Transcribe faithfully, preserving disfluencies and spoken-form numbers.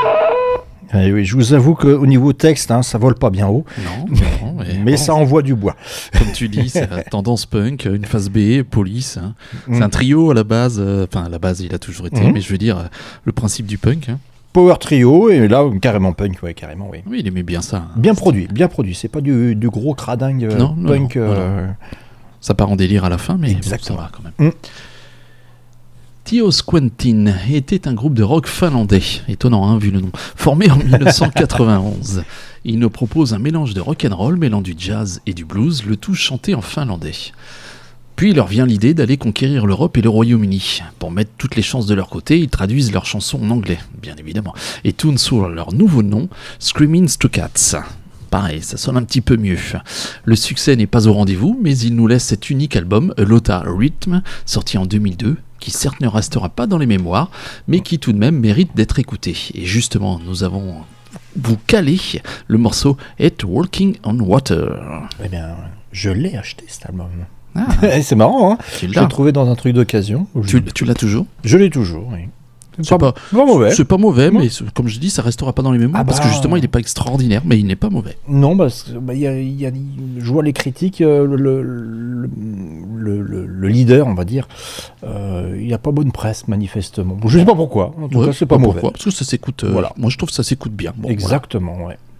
Eh oui, je vous avoue qu'au niveau texte, hein, ça vole pas bien haut. Non, non mais, mais bon, ça envoie du bois. Comme tu dis, c'est la tendance punk, une phase B, police. Hein. Mm. C'est un trio à la base. Enfin, euh, à la base, il a toujours été, Mm. mais je veux dire, euh, le principe du punk. Hein. Power trio, et là, carrément punk, ouais, carrément, oui. Oui, il aimait bien ça. Hein. Bien produit, bien produit. C'est pas du, du gros cradingue euh, non, non, punk. non, euh... non. Ça part en délire à la fin, mais bon, ça va quand même. Mm. Tio Squentin était un groupe de rock finlandais, étonnant hein, vu le nom, formé en dix-neuf cent quatre-vingt-onze. Il nous propose un mélange de rock'n'roll mêlant du jazz et du blues, le tout chanté en finlandais. Puis il leur vient l'idée d'aller conquérir l'Europe et le Royaume-Uni. Pour mettre toutes les chances de leur côté, ils traduisent leurs chansons en anglais, bien évidemment, et tournent sur leur nouveau nom, Screaming Stray-Cats. Pareil, ça sonne un petit peu mieux. Le succès n'est pas au rendez-vous, mais il nous laisse cet unique album, A Lotta Rhythm, sorti en deux mille deux, qui certes ne restera pas dans les mémoires, mais qui tout de même mérite d'être écouté. Et justement, nous avons vous calé le morceau It Walking on Water. Eh bien, je l'ai acheté cet album. Ah, c'est marrant, hein. Tu Je l'ai trouvé dans un truc d'occasion. Tu, Je... tu l'as toujours ? Je l'ai toujours, oui. C'est pas, pas mauvais. C'est pas mauvais, mais comme je dis, ça restera pas dans les mémoires ah parce bah, que justement, il n'est pas extraordinaire, mais il n'est pas mauvais. Non, parce que bah, y a, y a, je vois les critiques, euh, le, le, le, le, le leader, on va dire, euh, il n'y a pas bonne presse manifestement. Je ne sais pas pourquoi. En tout ouais, cas, c'est pas, pas mauvais. Pourquoi, parce que ça s'écoute. Euh, voilà. Moi, je trouve que ça s'écoute bien. Bon, exactement, voilà. ouais.